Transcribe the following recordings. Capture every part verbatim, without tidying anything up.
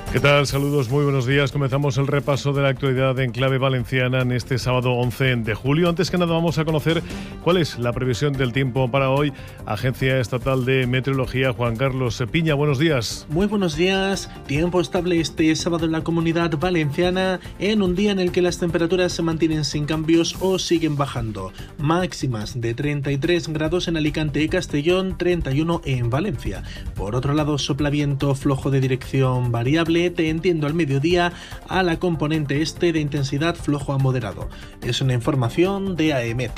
¿Qué tal? Saludos, muy buenos días. Comenzamos el repaso de la actualidad en clave valenciana en este sábado once de julio. Antes que nada vamos a conocer cuál es la previsión del tiempo para hoy. Agencia Estatal de Meteorología, Juan Carlos Piña, buenos días. Muy buenos días. Tiempo estable este sábado en la Comunidad Valenciana, en un día en el que las temperaturas se mantienen sin cambios o siguen bajando. Máximas de treinta y tres grados en Alicante y Castellón, treinta y uno en Valencia. Por otro lado, sopla viento flojo de dirección variable, tendiendo al mediodía a la componente este de intensidad flojo a moderado. Es una información de AEMET.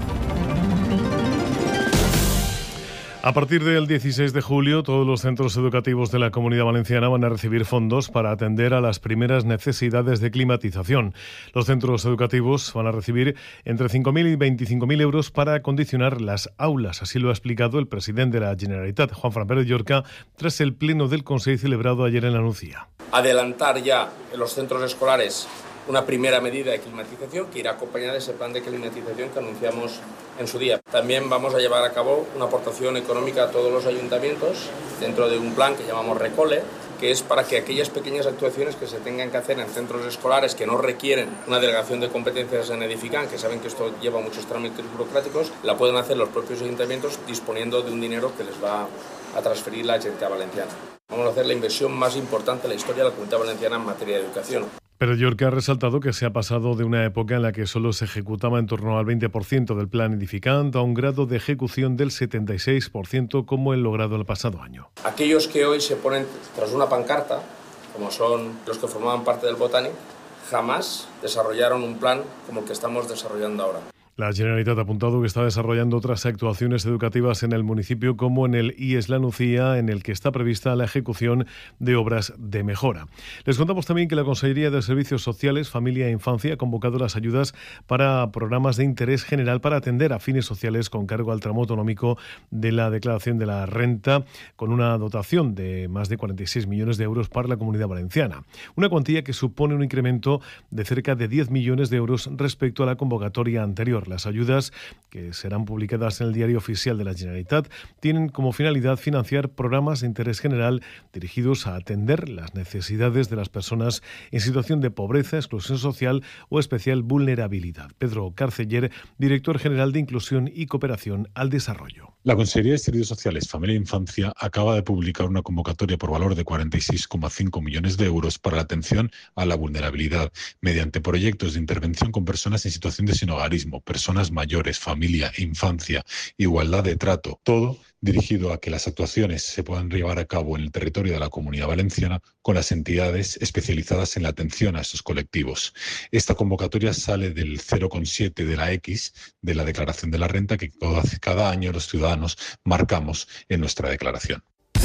A partir del dieciséis de julio, todos los centros educativos de la Comunidad Valenciana van a recibir fondos para atender a las primeras necesidades de climatización. Los centros educativos van a recibir entre cinco mil y veinticinco mil euros para acondicionar las aulas. Así lo ha explicado el presidente de la Generalitat, Juanfran Pérez Llorca, tras el pleno del Consell celebrado ayer en la Nucía. Adelantar ya en los centros escolares una primera medida de climatización que irá acompañada de ese plan de climatización que anunciamos en su día. También vamos a llevar a cabo una aportación económica a todos los ayuntamientos dentro de un plan que llamamos Recole, que es para que aquellas pequeñas actuaciones que se tengan que hacer en centros escolares que no requieren una delegación de competencias en Edifican, que saben que esto lleva muchos trámites burocráticos, la pueden hacer los propios ayuntamientos disponiendo de un dinero que les va a transferir la Generalitat Valenciana. Vamos a hacer la inversión más importante en la historia de la Comunidad Valenciana en materia de educación. Pero Llorca ha resaltado que se ha pasado de una época en la que solo se ejecutaba en torno al veinte por ciento del plan Edificant a un grado de ejecución del setenta y seis por ciento como el logrado el pasado año. Aquellos que hoy se ponen tras una pancarta, como son los que formaban parte del Botanic, jamás desarrollaron un plan como el que estamos desarrollando ahora. La Generalitat ha apuntado que está desarrollando otras actuaciones educativas en el municipio, como en el I E S La Nucía, en el que está prevista la ejecución de obras de mejora. Les contamos también que la Consellería de Servicios Sociales, Familia e Infancia ha convocado las ayudas para programas de interés general para atender a fines sociales con cargo al tramo autonómico de la declaración de la renta, con una dotación de más de cuarenta y seis millones de euros para la Comunidad Valenciana. Una cuantía que supone un incremento de cerca de diez millones de euros respecto a la convocatoria anterior. Las ayudas, que serán publicadas en el Diario Oficial de la Generalitat, tienen como finalidad financiar programas de interés general dirigidos a atender las necesidades de las personas en situación de pobreza, exclusión social o especial vulnerabilidad. Pedro Carceller, director general de Inclusión y Cooperación al Desarrollo. La Consellería de Servicios Sociales, Familia e Infancia acaba de publicar una convocatoria por valor de cuarenta y seis coma cinco millones de euros para la atención a la vulnerabilidad mediante proyectos de intervención con personas en situación de sinhogarismo, personas mayores, familia, infancia, igualdad de trato, todo dirigido a que las actuaciones se puedan llevar a cabo en el territorio de la Comunidad Valenciana con las entidades especializadas en la atención a estos colectivos. Esta convocatoria sale del cero coma siete de la X de la declaración de la renta que cada año los ciudadanos marcamos en nuestra declaración.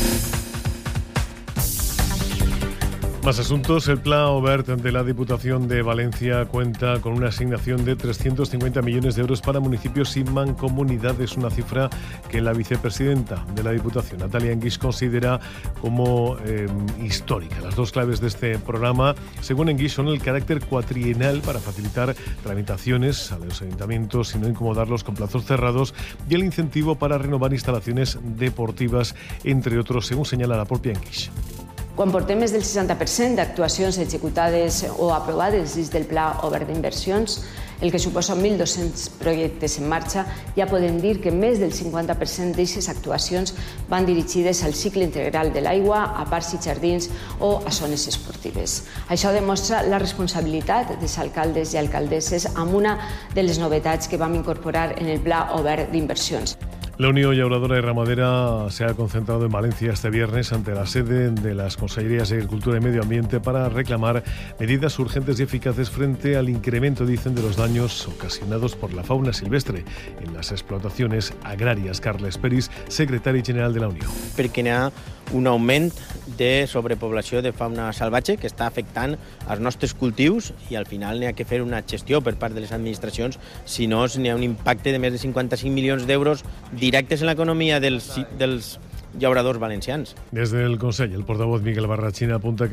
Más asuntos. El Pla Obert de la Diputación de Valencia cuenta con una asignación de trescientos cincuenta millones de euros para municipios y mancomunidades, una cifra que la vicepresidenta de la Diputación, Natalia Enguix, considera como eh, histórica. Las dos claves de este programa, según Enguix, son el carácter cuatrienal para facilitar tramitaciones a los ayuntamientos y no incomodarlos con plazos cerrados, y el incentivo para renovar instalaciones deportivas, entre otros, según señala la propia Enguix. Quan portem més del seixanta per cent d'actuacions executades o aprovades dins del Pla Obert d'Inversions, el que suposa mil dos-cents projectes en marxa, ja podem dir que més del cinquanta per cent d'aquestes actuacions van dirigides al cicle integral de l'aigua, a parcs i jardins o a zones esportives. Això demostra la responsabilitat dels alcaldes i alcaldesses amb una de les novetats que vam incorporar en el Pla Obert d'Inversions. La Unión Llauradora y Ramadera se ha concentrado en Valencia este viernes ante la sede de las Consellerías de Agricultura y Medio Ambiente para reclamar medidas urgentes y eficaces frente al incremento, dicen, de los daños ocasionados por la fauna silvestre en las explotaciones agràries. Carles Peris, secretari general de la Unió. Perquè n'hi ha un augment de sobrepoblació de fauna salvatge que està afectant els nostres cultius i al final n'hi ha que fer una gestió per part de les administracions, si no n'hi ha un impacte de més de cinquanta-cinc milions d'euros directes en l'economia dels, dels llauradors valencians. Desde el Consell, el portavoz Miguel Barrachina apunta que